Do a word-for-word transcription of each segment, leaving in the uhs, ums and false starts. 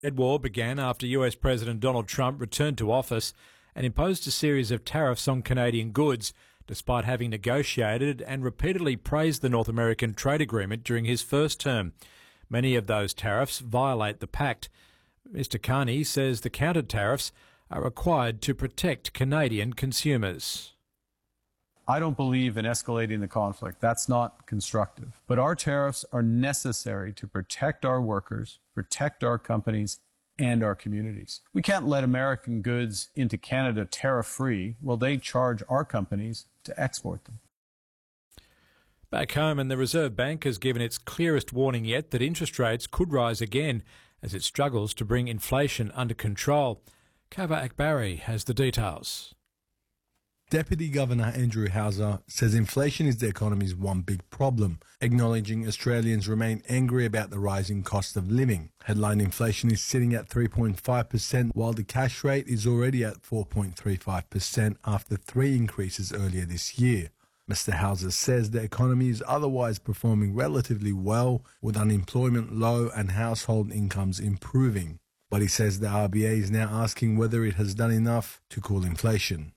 Trade war began after U S President Donald Trump returned to office and imposed a series of tariffs on Canadian goods, despite having negotiated and repeatedly praised the North American trade agreement during his first term. Many of those tariffs violate the pact. Mister Carney says the counter tariffs are required to protect Canadian consumers. I don't believe in escalating the conflict. That's not constructive. But our tariffs are necessary to protect our workers, protect our companies, and our communities. We can't let American goods into Canada tariff-free while they charge our companies to export them. Back home, and the Reserve Bank has given its clearest warning yet that interest rates could rise again as it struggles to bring inflation under control. Kava Akbari has the details. Deputy Governor Andrew Hauser says inflation is the economy's one big problem, acknowledging Australians remain angry about the rising cost of living. Headline inflation is sitting at three point five percent, while the cash rate is already at four point three five percent after three increases earlier this year. Mister Hauser says the economy is otherwise performing relatively well, with unemployment low and household incomes improving. But he says the R B A is now asking whether it has done enough to cool inflation.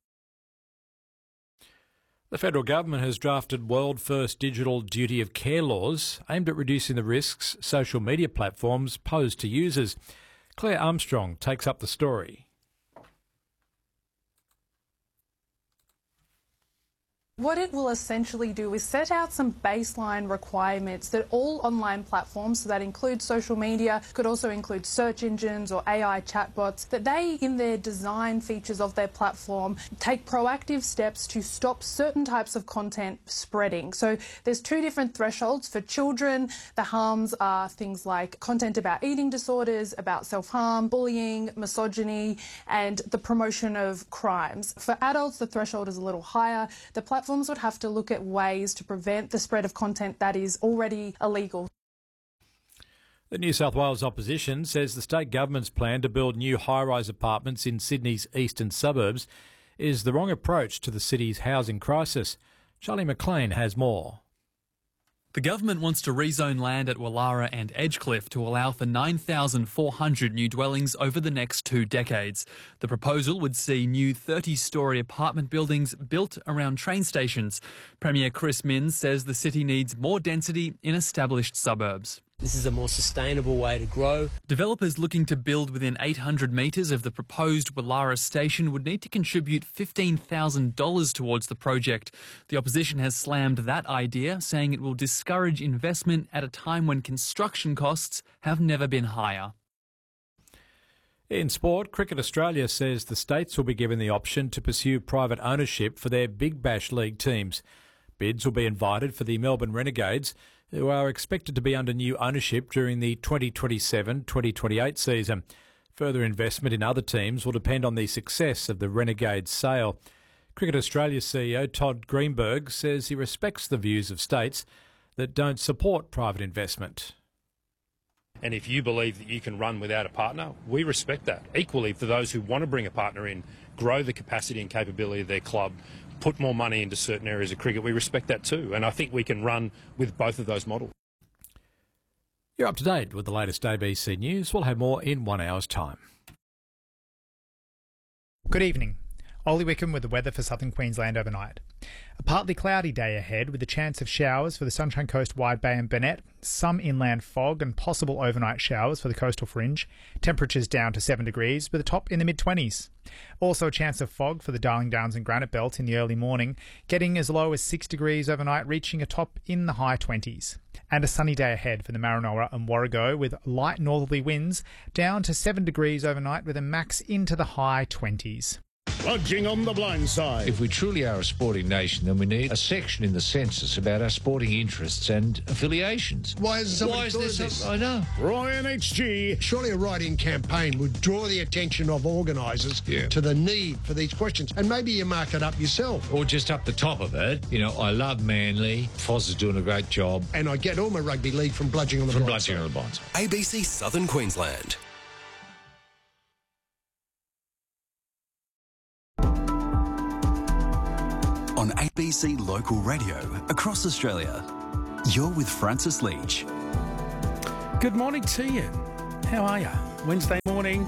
The federal government has drafted world-first digital duty of care laws aimed at reducing the risks social media platforms pose to users. Claire Armstrong takes up the story. What it will essentially do is set out some baseline requirements that all online platforms, so that includes social media, could also include search engines or A I chatbots, that they, in their design features of their platform, take proactive steps to stop certain types of content spreading. So there's two different thresholds. For children, the harms are things like content about eating disorders, about self-harm, bullying, misogyny, and the promotion of crimes. For adults, the threshold is a little higher. The platform Platforms would have to look at ways to prevent the spread of content that is already illegal. The New South Wales opposition says the state government's plan to build new high-rise apartments in Sydney's eastern suburbs is the wrong approach to the city's housing crisis. Charlie McLean has more. The government wants to rezone land at Wallara and Edgecliff to allow for nine thousand four hundred new dwellings over the next two decades. The proposal would see new thirty-storey apartment buildings built around train stations. Premier Chris Minns says the city needs more density in established suburbs. This is a more sustainable way to grow. Developers looking to build within eight hundred metres of the proposed Wallara station would need to contribute fifteen thousand dollars towards the project. The opposition has slammed that idea, saying it will discourage investment at a time when construction costs have never been higher. In sport, Cricket Australia says the states will be given the option to pursue private ownership for their Big Bash League teams. Bids will be invited for the Melbourne Renegades, who are expected to be under new ownership during the twenty twenty-seven twenty twenty-eight season. Further investment in other teams will depend on the success of the Renegades sale. Cricket Australia C E O Todd Greenberg says he respects the views of states that don't support private investment. And if you believe that you can run without a partner, we respect that. Equally, for those who want to bring a partner in, grow the capacity and capability of their club, put more money into certain areas of cricket, we respect that too. And I think we can run with both of those models. You're up to date with the latest A B C News. We'll have more in one hour's time. Good evening. Ollie Wickham with the weather for southern Queensland overnight. A partly cloudy day ahead with a chance of showers for the Sunshine Coast, Wide Bay and Burnett, some inland fog and possible overnight showers for the coastal fringe. Temperatures down to seven degrees with a top in the mid-twenties. Also a chance of fog for the Darling Downs and Granite Belt in the early morning, getting as low as six degrees overnight, reaching a top in the high twenties. And a sunny day ahead for the Maranoa and Warrego with light northerly winds, down to seven degrees overnight with a max into the high twenties. Lodging on the blind side. If we truly are a sporting nation, then we need a section in the census about our sporting interests and affiliations. Why is, Why is there this? I know. Ryan H G. Surely a write-in campaign would draw the attention of organisers yeah. to the need for these questions, and maybe you mark it up yourself. Or just up the top of it, you know, I love Manly, Foz is doing a great job. And I get all my rugby league from bludging on the from blind bludging side. on the blind side. A B C Southern Queensland. On A B C Local Radio across Australia, you're with Francis Leach. Good morning to you. How are you? Wednesday morning.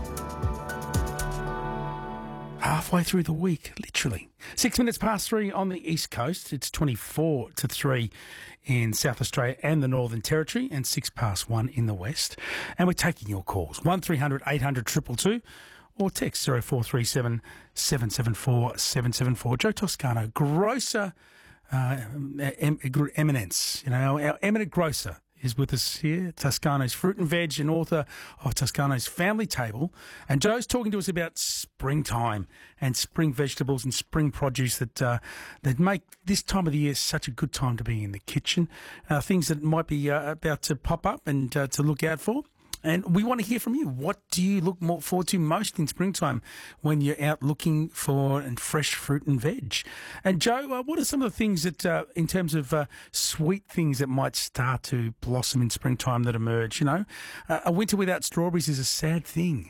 Halfway through the week, literally. Six minutes past three on the East Coast. It's twenty-four to three in South Australia and the Northern Territory, and six past one in the West. And we're taking your calls. one three hundred eight hundred two two two or text zero four three seven seven seven four seven seven four. Joe Toscano, grocer uh, em- eminence, you know, our eminent grocer is with us here, Toscano's Fruit and Veg and author of Toscano's Family Table. And Joe's talking to us about springtime and spring vegetables and spring produce that uh, that make this time of the year such a good time to be in the kitchen. Uh, things that might be uh, about to pop up and uh, to look out for. And we want to hear from you. What do you look more forward to most in springtime when you're out looking for and fresh fruit and veg? And Joe, uh, what are some of the things that, uh, in terms of uh, sweet things that might start to blossom in springtime that emerge? You know, uh, a winter without strawberries is a sad thing.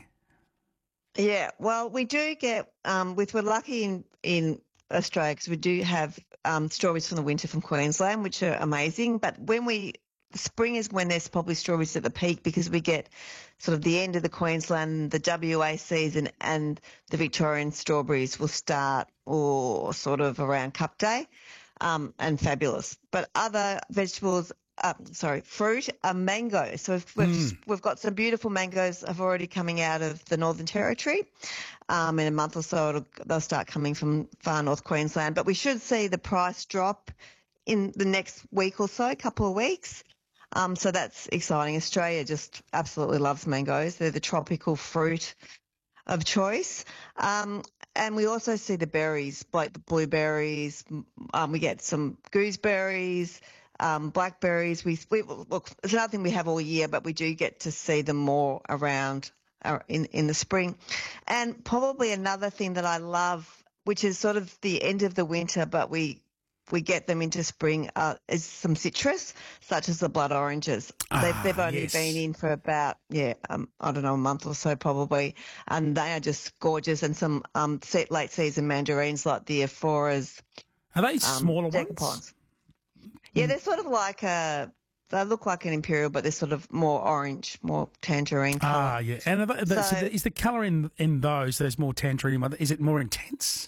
Yeah, well, we do get, um, with we're lucky in, in Australia because we do have um, strawberries from the winter from Queensland, which are amazing. But when we spring is when there's probably strawberries at the peak because we get sort of the end of the Queensland, the W A season, and the Victorian strawberries will start or sort of around Cup Day, um, and fabulous. But other vegetables, uh, sorry, fruit are mango. So we've, we've, mm. we've got some beautiful mangoes have already coming out of the Northern Territory. Um, in a month or so, it'll, they'll start coming from far north Queensland. But we should see the price drop in the next week or so, couple of weeks. Um, so that's exciting. Australia just absolutely loves mangoes. They're the tropical fruit of choice. Um, and we also see the berries, like the blueberries. Um, we get some gooseberries, um, blackberries. We, we look, it's another thing we have all year, but we do get to see them more around uh, in, in the spring. And probably another thing that I love, which is sort of the end of the winter, but we we get them into spring, uh, is some citrus, such as the blood oranges. Ah, they've, they've only yes. been in for about, yeah, um, I don't know, a month or so probably, and they are just gorgeous. And some um, late season mandarins like the Ephoras. Are they um, smaller decapons. ones? Yeah, they're sort of like a, they look like an imperial, but they're sort of more orange, more tangerine colour. Ah, yeah. And are they, so, so the, is the colour in, in those, those more tangerine, is it more intense?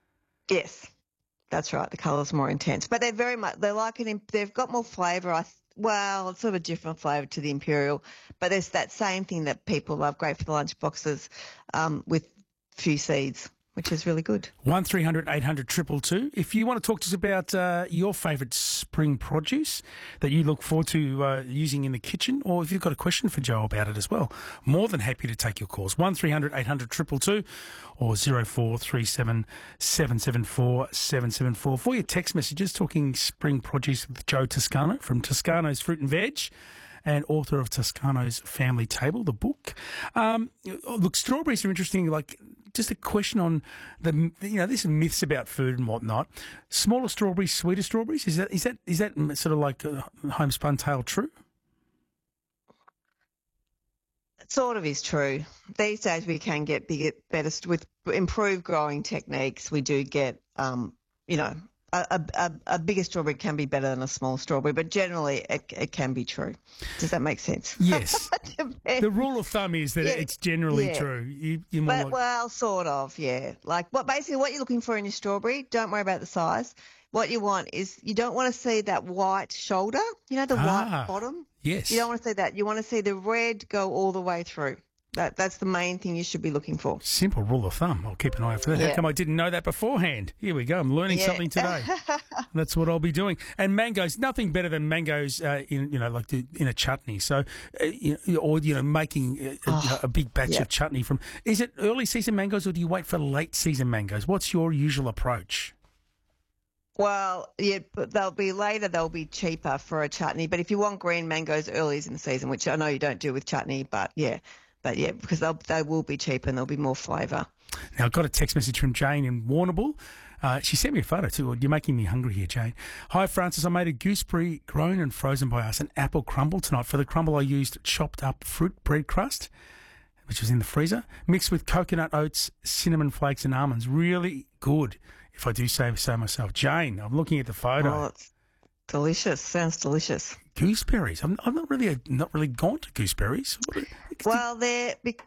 Yes. That's right. The colour's more intense, but they're very much, they're like an, they've got more flavour. I, well, it's sort of a different flavour to the Imperial, but there's that same thing that people love, great for the lunch boxes, um, with few seeds, which is really good. one three hundred eight hundred two two two. If you want to talk to us about uh, your favourite spring produce that you look forward to uh, using in the kitchen, or if you've got a question for Joe about it as well, more than happy to take your calls. one three hundred eight hundred two two two or zero four three seven seven seven four seven seven four. For your text messages, talking spring produce with Joe Toscano from Toscano's Fruit and Veg and author of Toscano's Family Table, the book. Um, look, strawberries are interesting. Like, just a question on the, you know, there's some myths about food and whatnot. Smaller strawberries, sweeter strawberries. Is that is that is that sort of like a homespun tale true? It sort of is true. These days we can get bigger, better with improved growing techniques. We do get, um, you know. A, a, a bigger strawberry can be better than a small strawberry, but generally it, it can be true. Does that make sense? Yes. The rule of thumb is that yeah, it's generally yeah. true. You, you're more but, like... Well, sort of, yeah. Like what basically what you're looking for in your strawberry, don't worry about the size. What you want is you don't want to see that white shoulder, you know, the ah, white bottom. Yes. You don't want to see that. You want to see the red go all the way through. That That's the main thing you should be looking for. Simple rule of thumb. I'll keep an eye out for that. Yeah. How come I didn't know that beforehand? Here we go. I'm learning yeah. something today. That's what I'll be doing. And mangoes, nothing better than mangoes uh, in, you know, like the, in a chutney. So, uh, you know, or, you know, making a, oh, you know, a big batch yeah. of chutney from, is it early season mangoes or do you wait for late season mangoes? What's your usual approach? Well, yeah, but they'll be later, they'll be cheaper for a chutney. But if you want green mangoes early in the season, which I know you don't do with chutney, but yeah. But, yeah, because they'll, they will be cheaper and there'll be more flavour. Now, I've got a text message from Jane in Warrnambool. Uh, she sent me a photo too. You're making me hungry here, Jane. Hi, Francis. I made a gooseberry grown and frozen by us, an apple crumble tonight. For the crumble, I used chopped up fruit bread crust, which was in the freezer, mixed with coconut oats, cinnamon flakes and almonds. Really good, if I do say so myself. Jane, I'm looking at the photo. Oh, it's, Delicious. Sounds delicious. Gooseberries. I'm, I'm not really not really gone to gooseberries. Well, they're